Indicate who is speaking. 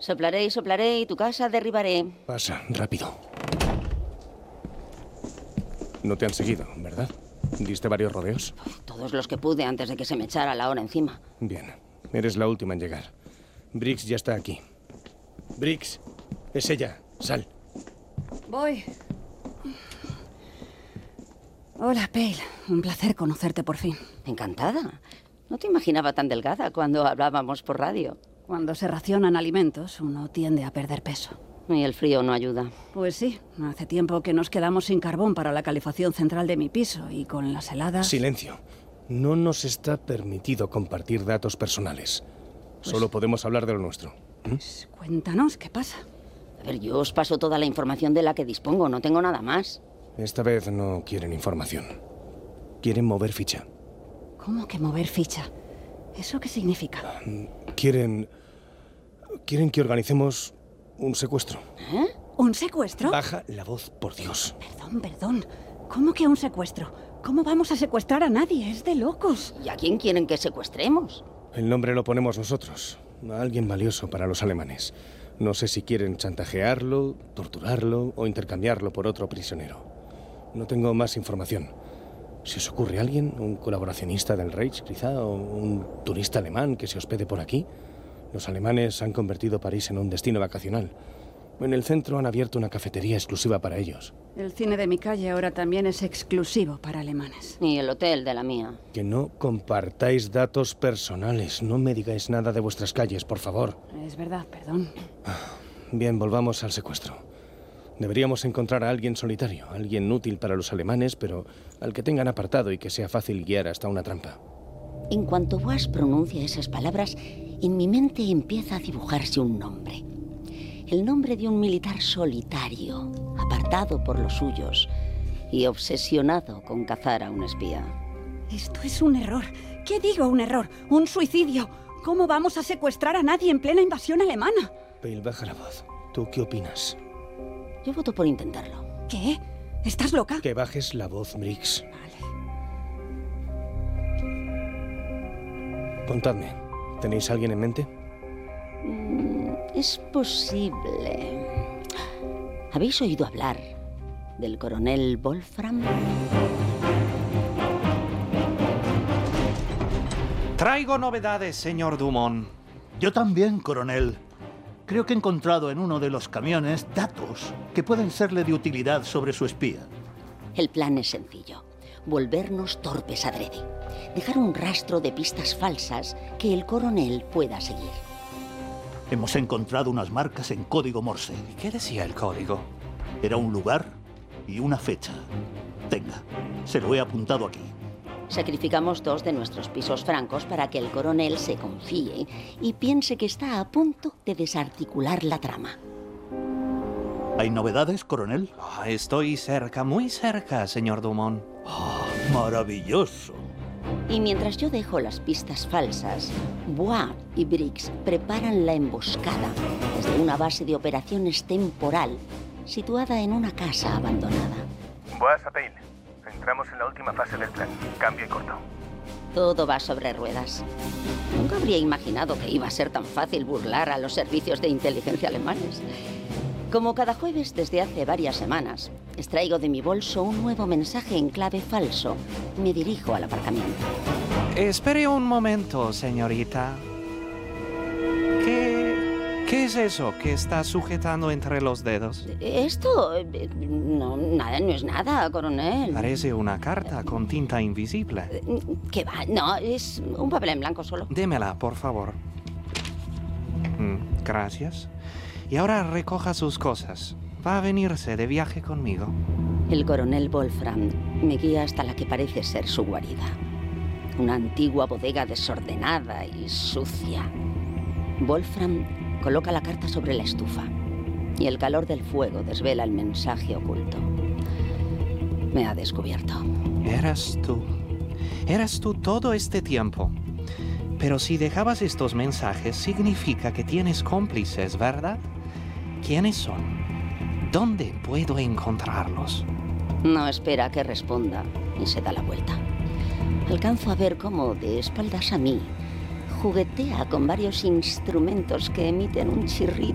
Speaker 1: Soplaré y tu casa derribaré.
Speaker 2: Pasa, rápido. No te han seguido, ¿verdad? ¿Diste varios rodeos?
Speaker 1: Todos los que pude antes de que se me echara la hora encima.
Speaker 2: Bien, eres la última en llegar. Briggs ya está aquí. Briggs, es ella. Sal.
Speaker 3: Voy. Hola, Pale. Un placer conocerte por fin.
Speaker 1: Encantada. No te imaginaba tan delgada cuando hablábamos por radio.
Speaker 3: Cuando se racionan alimentos, uno tiende a perder peso.
Speaker 1: Y el frío no ayuda.
Speaker 3: Pues sí, hace tiempo que nos quedamos sin carbón para la calefacción central de mi piso y con las heladas...
Speaker 2: Silencio. No nos está permitido compartir datos personales. Solo podemos hablar de lo nuestro.
Speaker 3: Pues cuéntanos, ¿qué pasa?
Speaker 1: A ver, yo os paso toda la información de la que dispongo. No tengo nada más.
Speaker 2: Esta vez no quieren información. Quieren mover ficha.
Speaker 3: ¿Cómo que mover ficha? ¿Eso qué significa?
Speaker 2: Quieren que organicemos un secuestro.
Speaker 1: ¿Eh?
Speaker 3: ¿Un secuestro?
Speaker 2: Baja la voz, por Dios.
Speaker 3: Perdón. ¿Cómo que un secuestro? ¿Cómo vamos a secuestrar a nadie? Es de locos.
Speaker 1: ¿Y a quién quieren que secuestremos?
Speaker 2: El nombre lo ponemos nosotros. A alguien valioso para los alemanes. No sé si quieren chantajearlo, torturarlo o intercambiarlo por otro prisionero. No tengo más información. ¿Se os ocurre alguien? ¿Un colaboracionista del Reich, quizá? ¿O un turista alemán que se hospede por aquí? Los alemanes han convertido París en un destino vacacional. En el centro han abierto una cafetería exclusiva para ellos.
Speaker 3: El cine de mi calle ahora también es exclusivo para alemanes.
Speaker 1: Y el hotel de la mía.
Speaker 2: Que no compartáis datos personales. No me digáis nada de vuestras calles, por favor.
Speaker 3: Es verdad, perdón.
Speaker 2: Bien, volvamos al secuestro. Deberíamos encontrar a alguien solitario, alguien útil para los alemanes, pero al que tengan apartado y que sea fácil guiar hasta una trampa.
Speaker 1: En cuanto Boas pronuncia esas palabras, en mi mente empieza a dibujarse un nombre. El nombre de un militar solitario, apartado por los suyos y obsesionado con cazar a un espía.
Speaker 3: Esto es un error. ¿Qué digo un error? ¡Un suicidio! ¿Cómo vamos a secuestrar a nadie en plena invasión alemana?
Speaker 2: Pale, baja la voz. ¿Tú qué opinas?
Speaker 1: Yo voto por intentarlo.
Speaker 3: ¿Qué? ¿Estás loca?
Speaker 2: Que bajes la voz, Briggs.
Speaker 3: Vale.
Speaker 2: Contadme, ¿tenéis a alguien en mente?
Speaker 1: Es posible. ¿Habéis oído hablar del coronel Wolfram?
Speaker 4: Traigo novedades, señor Dumont.
Speaker 5: Yo también, coronel. Creo que he encontrado en uno de los camiones datos que pueden serle de utilidad sobre su espía.
Speaker 1: El plan es sencillo. Volvernos torpes adrede. Dejar un rastro de pistas falsas que el coronel pueda seguir.
Speaker 5: Hemos encontrado unas marcas en código Morse.
Speaker 4: ¿Qué decía el código?
Speaker 5: Era un lugar y una fecha. Tenga, se lo he apuntado aquí.
Speaker 1: Sacrificamos 2 de nuestros pisos francos para que el coronel se confíe y piense que está a punto de desarticular la trama.
Speaker 5: ¿Hay novedades, coronel?
Speaker 4: Estoy cerca, muy cerca, señor Dumont.
Speaker 5: ¡Maravilloso!
Speaker 1: Y mientras yo dejo las pistas falsas, Bois y Briggs preparan la emboscada desde una base de operaciones temporal situada en una casa abandonada.
Speaker 2: Boas a Pale. Entramos en la última fase del plan. Cambio y corto.
Speaker 1: Todo va sobre ruedas. Nunca habría imaginado que iba a ser tan fácil burlar a los servicios de inteligencia alemanes. Como cada jueves desde hace varias semanas, extraigo de mi bolso un nuevo mensaje en clave falso. Me dirijo al aparcamiento.
Speaker 4: Espere un momento, señorita. ¿Qué es eso que está sujetando entre los dedos?
Speaker 1: Esto... no es nada, coronel.
Speaker 4: Parece una carta con tinta invisible.
Speaker 1: ¿Qué va? No, es un papel en blanco solo.
Speaker 4: Démela, por favor. Gracias. Y ahora recoja sus cosas. Va a venirse de viaje conmigo.
Speaker 1: El coronel Wolfram me guía hasta la que parece ser su guarida. Una antigua bodega desordenada y sucia. Wolfram coloca la carta sobre la estufa y el calor del fuego desvela el mensaje oculto. Me ha descubierto.
Speaker 4: Eras tú. Eras tú todo este tiempo. Pero si dejabas estos mensajes, significa que tienes cómplices, ¿verdad? ¿Quiénes son? ¿Dónde puedo encontrarlos?
Speaker 1: No espera a que responda y se da la vuelta. Alcanzo a ver cómo, de espaldas a mí, juguetea con varios instrumentos que emiten un chirrido